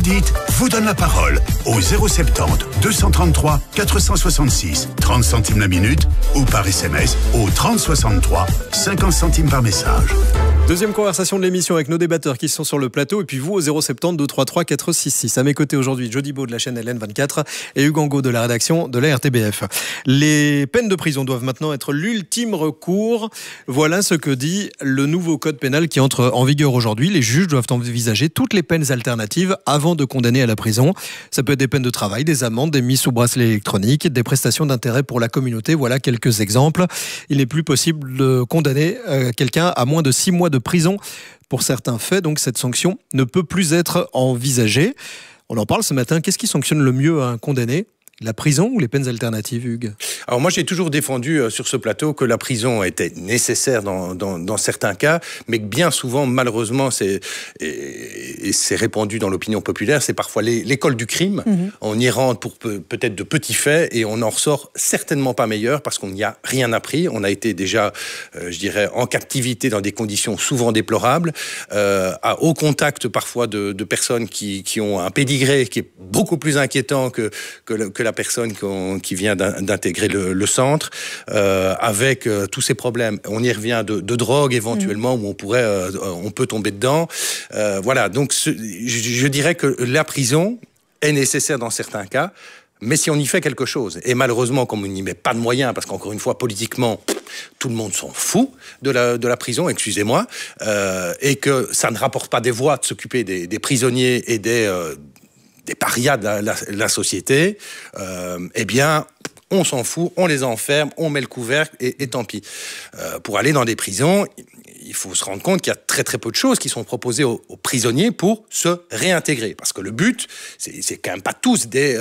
dites vous donne la parole au 070 233 466, 30 centimes la minute, ou par SMS au 3063, 50 centimes par message. Deuxième conversation de l'émission avec nos débatteurs qui sont sur le plateau et puis vous au 070 233 466. À mes côtés aujourd'hui, Jody Beau de la chaîne LN24 et Hugues Angot de la rédaction de la RTBF. Les peines de prison doivent maintenant être l'ultime recours. Voilà ce que dit le nouveau code pénal qui entre en vigueur aujourd'hui. Les juges doivent envisager toutes les peines alternatives avant de condamner à la prison. Ça peut être des peines de travail, des amendes, des mises sous bracelet électronique, des prestations d'intérêt pour la communauté. Voilà quelques exemples. Il n'est plus possible de condamner quelqu'un à moins de 6 mois de prison pour certains faits, donc cette sanction ne peut plus être envisagée. On en parle ce matin. Qu'est-ce qui sanctionne le mieux un condamné ? La prison ou les peines alternatives, Hugues ? Alors moi, j'ai toujours défendu sur ce plateau que la prison était nécessaire dans certains cas, mais que bien souvent, malheureusement, c'est répandu dans l'opinion populaire, c'est parfois l'école du crime. On y rentre pour peut-être de petits faits et on en ressort certainement pas meilleur parce qu'on n'y a rien appris. On a été déjà, je dirais, en captivité dans des conditions souvent déplorables, au contact parfois de personnes qui ont un pédigré qui est beaucoup plus inquiétant que la personne qui vient d'intégrer le centre, avec tous ces problèmes. On y revient de drogue éventuellement, où on peut tomber dedans. Voilà, donc je dirais que la prison est nécessaire dans certains cas, mais si on y fait quelque chose, et malheureusement, comme on n'y met pas de moyens, parce qu'encore une fois, politiquement, tout le monde s'en fout de la prison, excusez-moi, et que ça ne rapporte pas des voix de s'occuper des prisonniers et des parias de la société, eh bien, on s'en fout, on les enferme, on met le couvercle et tant pis. Pour aller dans des prisons, il faut se rendre compte qu'il y a très très peu de choses qui sont proposées aux prisonniers pour se réintégrer. Parce que le but, c'est quand même pas tous des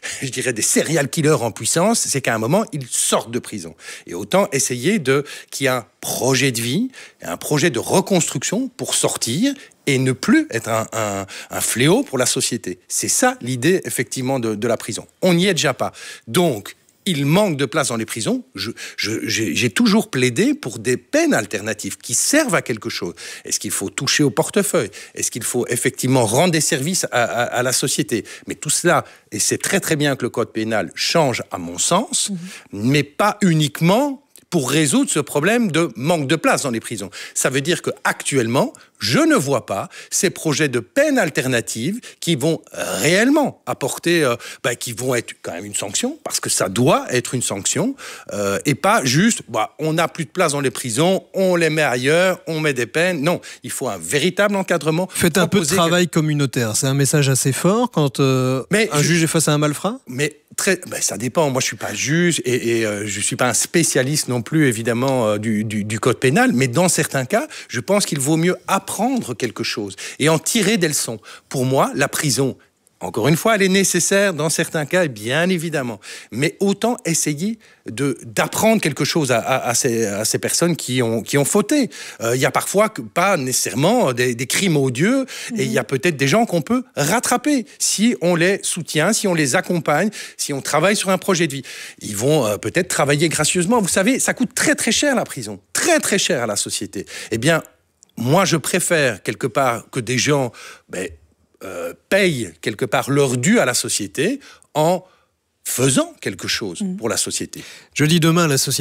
serial killers en puissance, c'est qu'à un moment, ils sortent de prison. Et autant essayer qu'il y ait un projet de vie, un projet de reconstruction pour sortir et ne plus être un fléau pour la société. C'est ça l'idée, effectivement, de la prison. On n'y est déjà pas. Donc, il manque de place dans les prisons. J'ai toujours plaidé pour des peines alternatives qui servent à quelque chose. Est-ce qu'il faut toucher au portefeuille ? Est-ce qu'il faut effectivement rendre des services à la société ? Mais tout cela, et c'est très très bien que le code pénal change à mon sens, mais pas uniquement pour résoudre ce problème de manque de place dans les prisons. Ça veut dire qu'actuellement, je ne vois pas ces projets de peines alternatives qui vont réellement apporter, qui vont être quand même une sanction, parce que ça doit être une sanction, et pas juste, on n'a plus de place dans les prisons, on les met ailleurs, on met des peines. Non, il faut un véritable encadrement. Faites un peu de travail communautaire. C'est un message assez fort quand un juge est face à un malfrat ? Mais ça dépend. Moi, je suis pas juge et je suis pas un spécialiste non plus, évidemment, du code pénal. Mais dans certains cas, je pense qu'il vaut mieux apprendre quelque chose et en tirer des leçons. Pour moi, la prison, encore une fois, elle est nécessaire dans certains cas, bien évidemment. Mais autant essayer d'apprendre quelque chose à ces personnes qui ont fauté. Il y a parfois pas nécessairement des crimes odieux, et il y a peut-être des gens qu'on peut rattraper si on les soutient, si on les accompagne, si on travaille sur un projet de vie. Ils vont peut-être travailler gracieusement. Vous savez, ça coûte très très cher la prison, très très cher à la société. Eh bien, moi je préfère quelque part que des gens payent quelque part leur dû à la société en faisant quelque chose pour la société. Je dis demain, la société